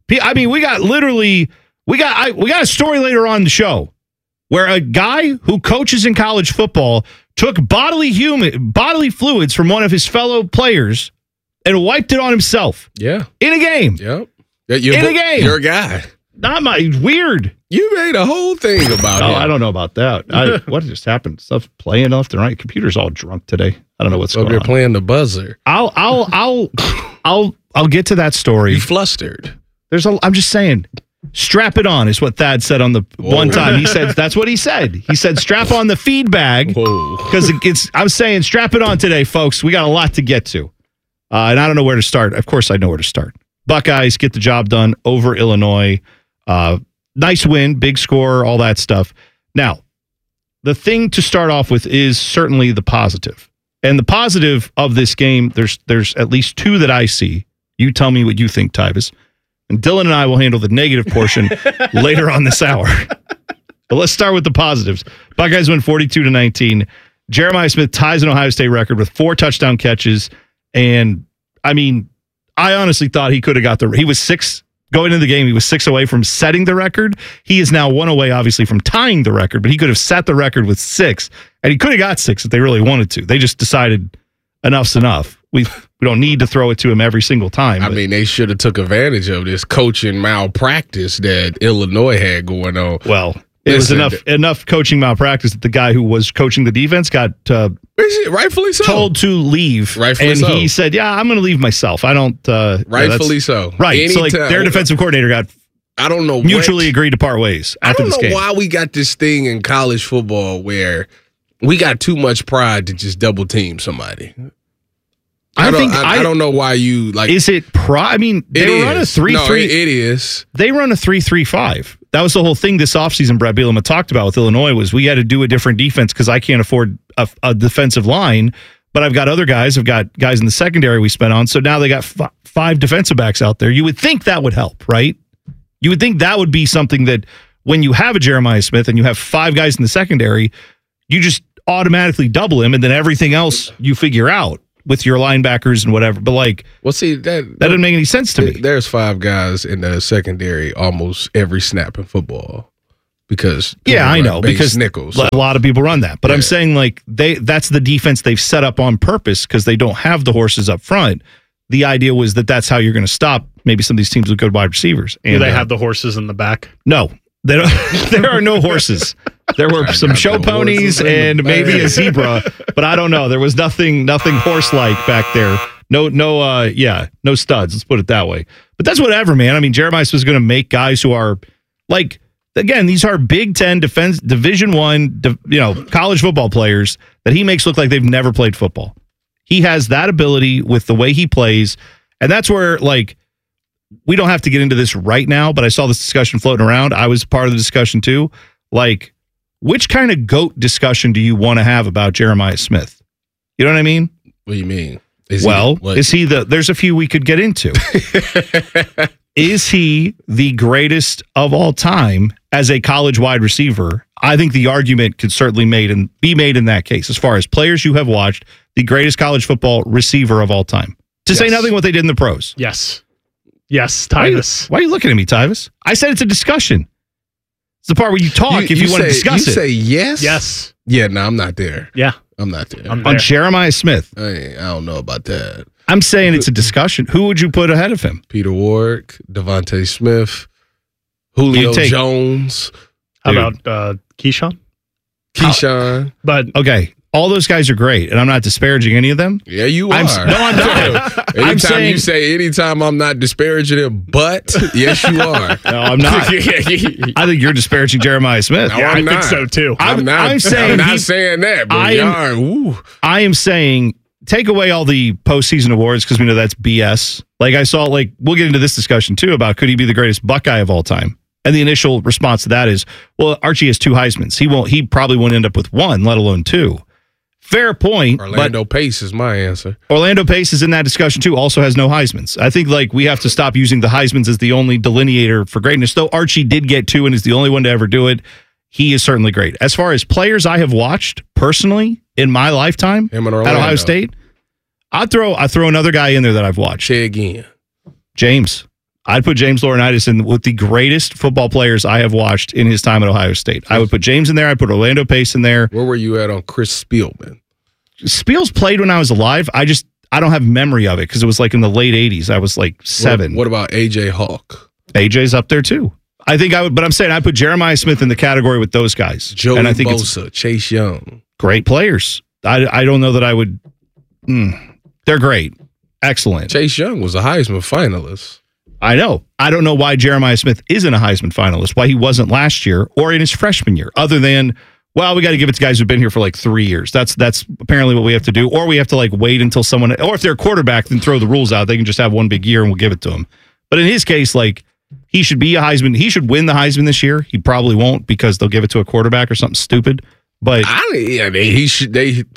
a story later on in the show where a guy who coaches in college football took bodily fluids from one of his fellow players and wiped it on himself. Yeah. In a game. Yep. In a game. You're a guy. Weird. You made a whole thing about it. Oh, I don't know about that. What just happened? Stuff playing left and right. Computer's all drunk today. I don't know what's going on. You're playing the buzzer. I'll get to that story. You flustered. I'm just saying. Strap it on is what Thad said on the one time. He said, that's what he said. He said, strap on the feed bag. Because I'm saying, strap it on today, folks. We got a lot to get to. And I don't know where to start. Of course, I know where to start. Buckeyes get the job done over Illinois. Nice win, big score, all that stuff. Now, the thing to start off with is certainly the positive. And the positive of this game, there's at least two that I see. You tell me what you think, Tyvis. And Dylan and I will handle the negative portion later on this hour. But let's start with the positives. Buckeyes win 42-19. Jeremiah Smith ties an Ohio State record with 4 touchdown catches. And, I mean, I honestly thought he could have got he was 6 going into the game. He was 6 away from setting the record. He is now 1 away, obviously, from tying the record, but he could have set the record with 6. And he could have got 6 if they really wanted to. They just decided enough's enough. We don't need to throw it to him every single time. I mean, they should have took advantage of this coaching malpractice that Illinois had going on. Well, it was enough coaching malpractice that the guy who was coaching the defense got rightfully so told to leave. Rightfully and he said, "Yeah, I'm going to leave myself. I don't." Rightfully so. Right. So like their defensive coordinator got. I don't know. Mutually agreed to part ways after this game. I don't know why we got this thing in college football where we got too much pride to just double team somebody. I don't know why you like. Is it pride? I mean, they run a 3-3. No, it is. They run a 3-3-5. that was the whole thing this offseason Brett Bielema talked about with Illinois was we had to do a different defense because I can't afford a defensive line, but I've got other guys. I've got guys in the secondary we spent on. So now they got 5 defensive backs out there. You would think that would help, right? You would think that would be something that when you have a Jeremiah Smith and you have 5 guys in the secondary, you just automatically double him and then everything else you figure out with your linebackers and whatever. But like, well, see, that doesn't make any sense to me. There's 5 guys in the secondary almost every snap in football because I know because Nichols. A lot of people run that. But I'm saying like that's the defense they've set up on purpose because they don't have the horses up front. The idea was that that's how you're going to stop maybe some of these teams with good wide receivers. And do they have the horses in the back? No. They don't, there are no horses. There were some show ponies and maybe a zebra, but I don't know. There was nothing horse-like back there. No studs. Let's put it that way. But that's whatever, man. I mean, Jeremiah was going to make guys who are like, again, these are Big Ten Division I, college football players that he makes look like they've never played football. He has that ability with the way he plays, and that's where like. We don't have to get into this right now, but I saw this discussion floating around. I was part of the discussion too. Like, which kind of GOAT discussion do you want to have about Jeremiah Smith? You know what I mean? What do you mean? There's a few we could get into. Is he the greatest of all time as a college wide receiver? I think the argument could certainly be made in that case. As far as players you have watched, the greatest college football receiver of all time. To say nothing what they did in the pros. Yes, Tyvis. Why are you looking at me, Tyvis? I said it's a discussion. It's the part where you talk if you want to discuss it. You say yes? Yes. Yeah, no, I'm not there. Yeah. I'm not there. On Jeremiah Smith. I don't know about that. I'm saying it's a discussion. Who would you put ahead of him? Peter Warwick, Devontae Smith, Julio Jones. How about Keyshawn? But okay. All those guys are great, and I'm not disparaging any of them. Yeah, you are. I'm not. Anytime I'm not disparaging him, but yes, you are. No, I'm not. I think you're disparaging Jeremiah Smith. No, I think so too. I'm not saying that, but I am saying take away all the postseason awards because we know that's BS. Like I saw, we'll get into this discussion too about could he be the greatest Buckeye of all time? And the initial response to that is, well, Archie has 2 Heismans. He probably won't end up with 1, let alone 2. Fair point. Orlando Pace is my answer. Orlando Pace is in that discussion too. Also has no Heismans. I think we have to stop using the Heismans as the only delineator for greatness. Though Archie did get 2 and is the only one to ever do it. He is certainly great. As far as players I have watched personally in my lifetime at Ohio State, I throw another guy in there that I've watched. Say again. James. I'd put James Laurinaitis in with the greatest football players I have watched in his time at Ohio State. I would put James in there. I'd put Orlando Pace in there. Where were you at on Chris Spielman? Spiels played when I was alive. I don't have memory of it because it was in the late 80s. I was 7. What about A.J. Hawk? AJ's up there too. I think I would, but I'm saying I put Jeremiah Smith in the category with those guys. Joey Bosa, Chase Young. Great players. I don't know that I would. They're great. Excellent. Chase Young was a Heisman finalist. I know. I don't know why Jeremiah Smith isn't a Heisman finalist, why he wasn't last year or in his freshman year, other than, well, we got to give it to guys who've been here for 3 years. That's apparently what we have to do. Or we have to wait until someone, or if they're a quarterback, then throw the rules out. They can just have one big year and we'll give it to him. But in his case, he should be a Heisman. He should win the Heisman this year. He probably won't because they'll give it to a quarterback or something stupid. But he should.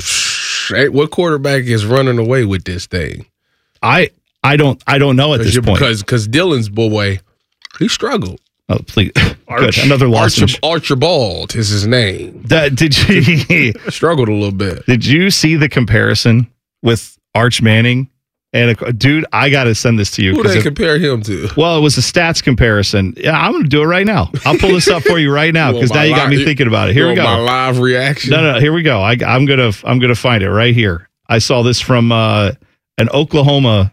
What quarterback is running away with this thing? I don't know at this point because Dylan's boy, he struggled. Oh, please! Good. Another loss. Archibald is his name. Did you struggled a little bit? Did you see the comparison with Arch Manning? And dude, I got to send this to you. Who did they compare him to? Well, it was a stats comparison. Yeah, I'm going to do it right now. I'll pull this up for you right now because now you got me thinking about it. Here we go. My live reaction. No. Here we go. I'm gonna find it right here. I saw this from an Oklahoma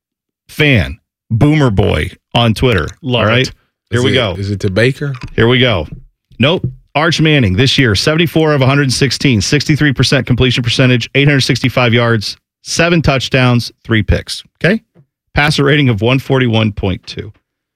fan, Boomer Boy, on Twitter. Love all right, it. Here we go. Is it to Baker? Here we go. Nope. Arch Manning this year, 74 of 116, 63% completion percentage, 865 yards. 7 touchdowns, 3 picks. Okay? Passer rating of 141.2.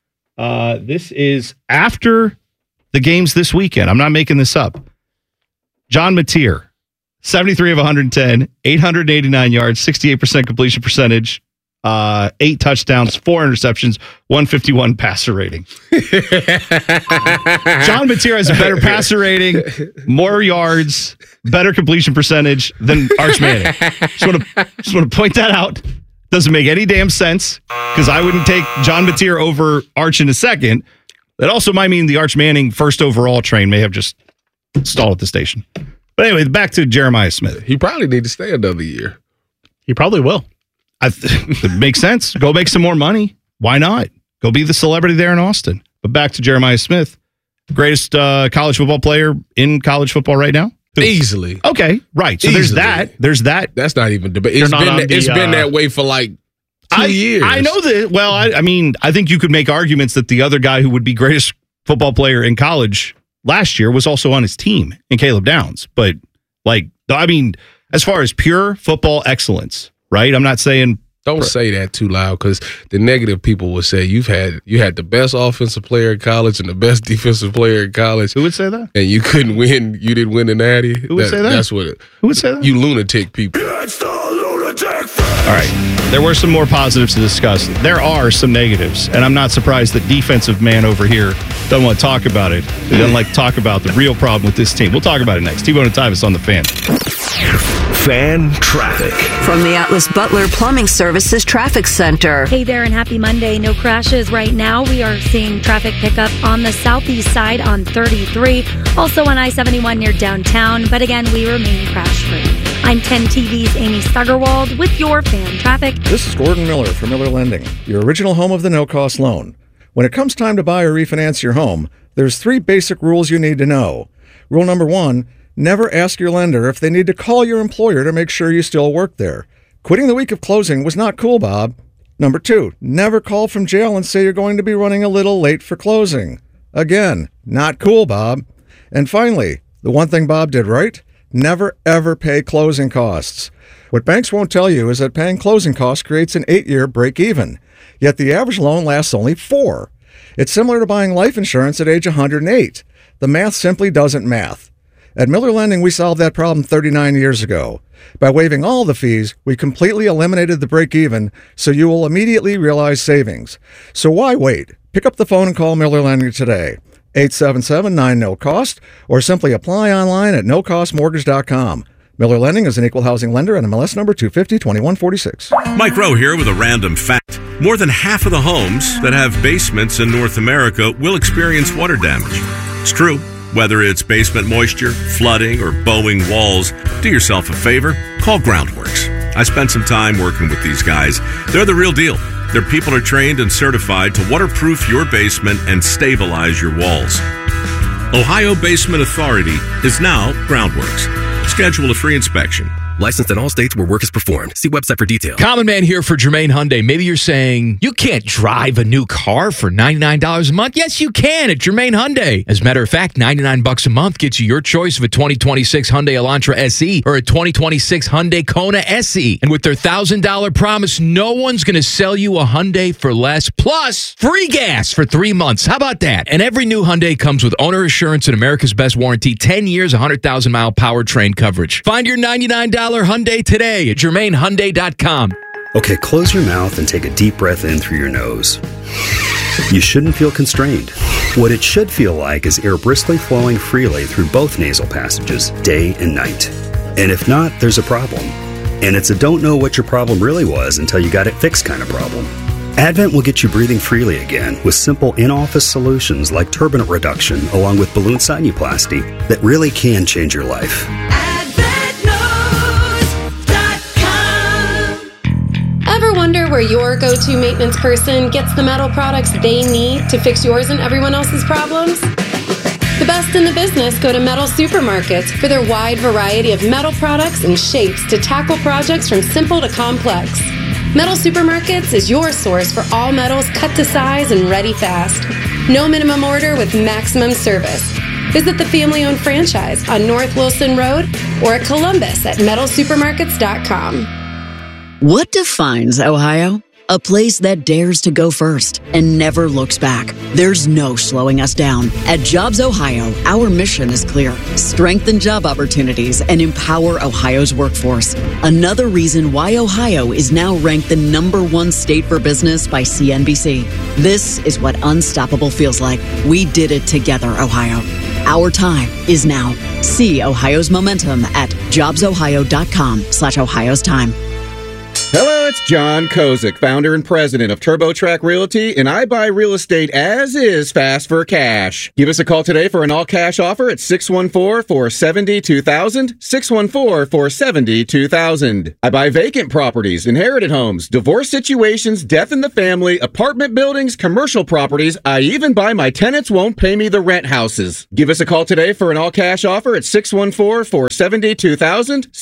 This is after the games this weekend. I'm not making this up. John Mateer, 73 of 110, 889 yards, 68% completion percentage, 8 touchdowns, 4 interceptions, 151 passer rating. John Mateer has a better passer rating, more yards, better completion percentage than Arch Manning. Just want to point that out. Doesn't make any damn sense because I wouldn't take John Mateer over Arch in a second. That also might mean the Arch Manning first overall train may have just stalled at the station. But anyway, back to Jeremiah Smith. He probably need to stay another year. He probably will. It makes sense. Go make some more money. Why not? Go be the celebrity there in Austin. But back to Jeremiah Smith, greatest college football player in college football right now. Easily. Okay, right. So there's that. There's that. That's not even debate. It's been that way for like 2 years. I know that. Well, I mean, I think you could make arguments that the other guy who would be greatest football player in college last year was also on his team in Caleb Downs. But as far as pure football excellence, right? I'm not saying. Don't say that too loud because the negative people will say you had the best offensive player in college and the best defensive player in college. Who would say that? And you couldn't win. You didn't win the Natty. Who would say that? That's what. Who would say that? You lunatic people. It's the lunatic. All right. There were some more positives to discuss. There are some negatives, and I'm not surprised that defensive man over here doesn't want to talk about it. He doesn't like to talk about the real problem with this team. We'll talk about it next. T-Bone and Tyvis on the Fan. Fan traffic. From the Atlas Butler Plumbing Services Traffic Center. Hey there and happy Monday. No crashes right now. We are seeing traffic pick up on the southeast side on 33. Also on I-71 near downtown. But again, we remain crash free. I'm 10 TV's Amy Stuggerwald with your Fan traffic. This is Gordon Miller from Miller Lending, your original home of the no-cost loan. When it comes time to buy or refinance your home, there's 3 basic rules you need to know. Rule number 1, never ask your lender if they need to call your employer to make sure you still work there. Quitting the week of closing was not cool, Bob. Number 2, never call from jail and say you're going to be running a little late for closing. Again, not cool, Bob. And finally, the one thing Bob did right, never ever pay closing costs. What banks won't tell you is that paying closing costs creates an 8-year break-even, yet the average loan lasts only 4. It's similar to buying life insurance at age 108. The math simply doesn't math. At Miller Lending, we solved that problem 39 years ago. By waiving all the fees, we completely eliminated the break-even, so you will immediately realize savings. So why wait? Pick up the phone and call Miller Lending today. 877-9-NO-COST, or simply apply online at nocostmortgage.com. Miller Lending is an equal housing lender and MLS number 250-2146. Mike Rowe here with a random fact. More than half of the homes that have basements in North America will experience water damage. It's true. Whether it's basement moisture, flooding, or bowing walls, do yourself a favor, call Groundworks. I spent some time working with these guys. They're the real deal. Their people are trained and certified to waterproof your basement and stabilize your walls. Ohio Basement Authority is now Groundworks. Schedule a free inspection. Licensed in all states where work is performed. See website for details. Common Man here for Germain Hyundai. Maybe you're saying, you can't drive a new car for $99 a month. Yes, you can at Germain Hyundai. As a matter of fact, $99 a month gets you your choice of a 2026 Hyundai Elantra SE or a 2026 Hyundai Kona SE. And with their $1,000 promise, no one's going to sell you a Hyundai for less. Plus, free gas for 3 months. How about that? And every new Hyundai comes with owner assurance and America's Best Warranty, 10 years, 100,000-mile powertrain coverage. Find your $99 Hyundai today at GermainHyundai.com. Okay, close your mouth and take a deep breath in through your nose. You shouldn't feel constrained. What it should feel like is air briskly flowing freely through both nasal passages, day and night. And if not, there's a problem. And it's a don't know what your problem really was until you got it fixed kind of problem. Advent will get you breathing freely again with simple in-office solutions like turbinate reduction along with balloon sinuplasty that really can change your life. Ever wonder where your go-to maintenance person gets the metal products they need to fix yours and everyone else's problems? The best in the business go to Metal Supermarkets for their wide variety of metal products and shapes to tackle projects from simple to complex. Metal Supermarkets is your source for all metals cut to size and ready fast. No minimum order with maximum service. Visit the family-owned franchise on North Wilson Road or at Columbus at metalsupermarkets.com. What defines Ohio? A place that dares to go first and never looks back. There's no slowing us down. At Jobs Ohio, our mission is clear. Strengthen job opportunities and empower Ohio's workforce. Another reason why Ohio is now ranked the #1 state for business by CNBC. This is what unstoppable feels like. We did it together, Ohio. Our time is now. See Ohio's momentum at jobsohio.com/Ohio's time. Hello, it's John Kozik, founder and president of TurboTrack Realty, and I buy real estate as is fast for cash. Give us a call today for an all-cash offer at 614-470-2000, 614-470-2000. I buy vacant properties, inherited homes, divorce situations, death in the family, apartment buildings, commercial properties. I even buy my tenants won't pay me the rent houses. Give us a call today for an all-cash offer at 614-470-2000,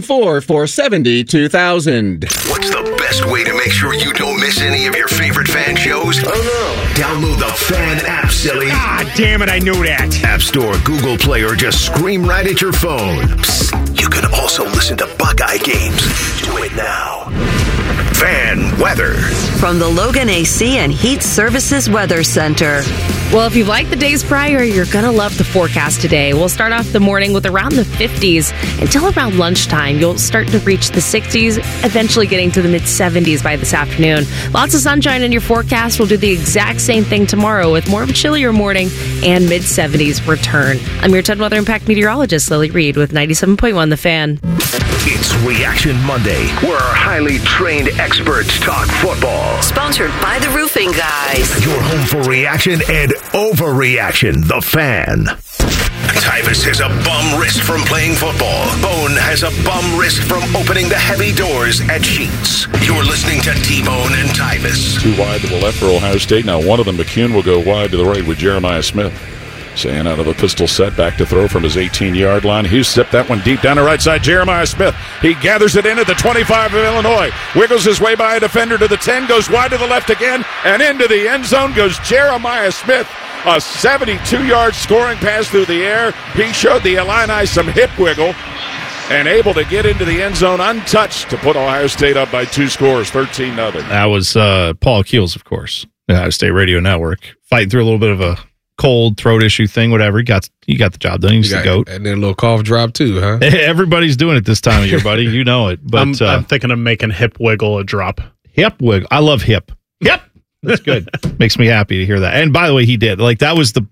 614-470-2000. What's the best way to make sure you don't miss any of your favorite fan shows? Oh no. Download the Fan app, silly. Ah, damn it, I knew that. App Store, Google Play, or just scream right at your phone. Psst, you can also listen to Buckeye games. Do it now. Fan weather. From the Logan AC and Heat Services Weather Center. Well, if you like the days prior, you're going to love the forecast today. We'll start off the morning with around the 50s. Until around lunchtime, you'll start to reach the 60s, eventually getting to the mid-70s by this afternoon. Lots of sunshine in your forecast. We'll do the exact same thing tomorrow with more of a chillier morning and mid-70s return. I'm your 10 Weather Impact meteorologist, Lily Reed, with 97.1 The Fan. It's Reaction Monday, where our highly trained experts talk football. Sponsored by the Roofing Guys. Your home for reaction and overreaction, The Fan. Tyvus has a bum wrist from playing football. Bone has a bum wrist from opening the heavy doors at Sheets. You're listening to T-Bone and Tyvus. Two wide to the left for Ohio State. Now one of them, McCune, will go wide to the right with Jeremiah Smith. Saying out of a pistol set, back to throw from his 18-yard line. Hughes sipped that one deep down the right side. Jeremiah Smith, he gathers it in at the 25 of Illinois. Wiggles his way by a defender to the 10, goes wide to the left again, and into the end zone goes Jeremiah Smith. A 72-yard scoring pass through the air. He showed the Illini some hip wiggle and able to get into the end zone untouched to put Ohio State up by 2 scores, 13-0. That was Paul Keels, of course, the Ohio State Radio Network, fighting through a little bit of a cold throat issue thing, whatever. You got the job done. He's the GOAT. And then a little cough drop too, huh? Everybody's doing it this time of year, buddy. You know it. But I'm thinking of making hip wiggle a drop. Hip wiggle. I love hip. Yep. That's good. Makes me happy to hear that. And by the way, he did. Like, that was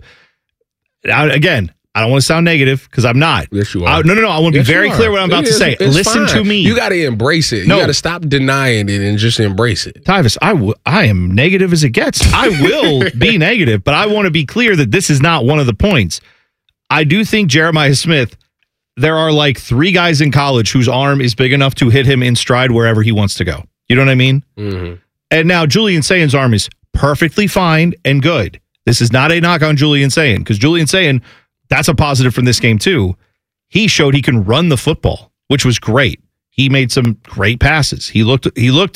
again, I don't want to sound negative because I'm not. Yes, you are. No. I want to be very clear what I'm about to say. Listen to me. You got to embrace it. You got to stop denying it and just embrace it. Tyvus, I am negative as it gets. I will be negative, but I want to be clear that this is not one of the points. I do think Jeremiah Smith, there are like 3 guys in college whose arm is big enough to hit him in stride wherever he wants to go. You know what I mean? Mm-hmm. And now Julian Sayen's arm is perfectly fine and good. This is not a knock on Julian Sayen, because Julian Sayen, that's a positive from this game too. He showed he can run the football, which was great. He made some great passes. He looked. You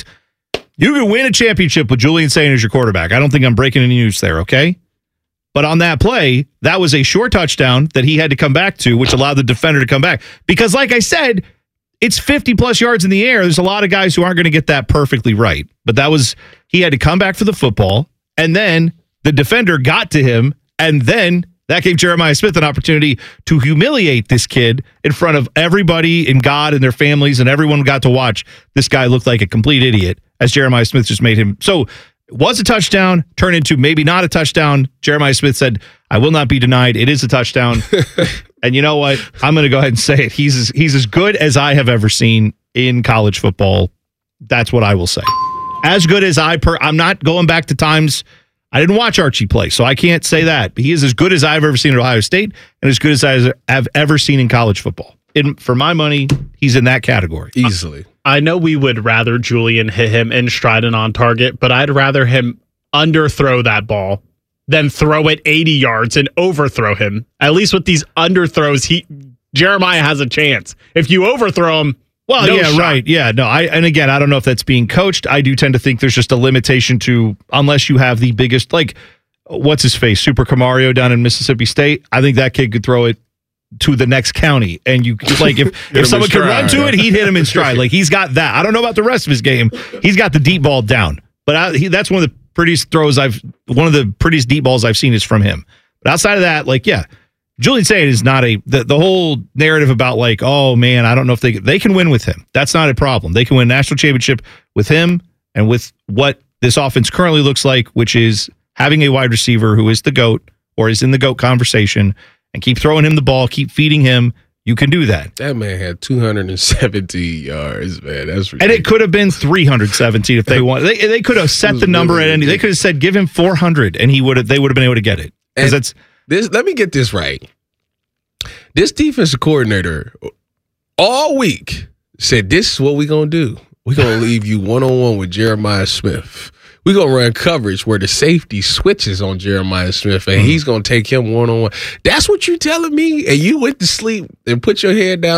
can win a championship with Julian Sayen as your quarterback. I don't think I'm breaking any news there, okay? But on that play, that was a short touchdown that he had to come back to, which allowed the defender to come back. Because like I said, it's 50-plus yards in the air. There's a lot of guys who aren't going to get that perfectly right. But he had to come back for the football, and then the defender got to him, and then that gave Jeremiah Smith an opportunity to humiliate this kid in front of everybody and God and their families, and everyone got to watch this guy look like a complete idiot as Jeremiah Smith just made him. So it was a touchdown, turned into maybe not a touchdown. Jeremiah Smith said, I will not be denied. It is a touchdown. And you know what? I'm going to go ahead and say it. He's as good as I have ever seen in college football. That's what I will say. As good as I'm not going back to times I didn't watch Archie play, so I can't say that. But he is as good as I've ever seen at Ohio State and as good as I have ever seen in college football. For my money, he's in that category. Easily. I know we would rather Julian hit him in stride and on target, but I'd rather him underthrow that ball than throw it 80 yards and overthrow him. At least with these underthrows, Jeremiah has a chance. If you overthrow him, well, no yeah, shot. right. Yeah, no. And again, I don't know if that's being coached. I do tend to think there's just a limitation to, unless you have the biggest, like, what's his face, Super Camario down in Mississippi State. I think that kid could throw it to the next county, and you like if someone could run to it, he'd hit him in stride. Like, he's got that. I don't know about the rest of his game. He's got the deep ball down. But that's one of the prettiest deep balls I've seen is from him. But outside of that, Julian Sayin is not the whole narrative about oh man, I don't know if they can win with him. That's not a problem. They can win a national championship with him and with what this offense currently looks like, which is having a wide receiver who is the GOAT or is in the GOAT conversation, and keep throwing him the ball, keep feeding him. You can do that. That man had 270 yards, man. That's ridiculous. And it could have been 317 if they wanted. They could have set the number at any. They could have said, give him 400, and they would have been able to get it. Because let me get this right. This defensive coordinator all week said, this is what we're going to do. We're going to leave you one-on-one with Jeremiah Smith. We're going to run coverage where the safety switches on Jeremiah Smith, and he's going to take him one-on-one. That's what you're telling me? And you went to sleep and put your head down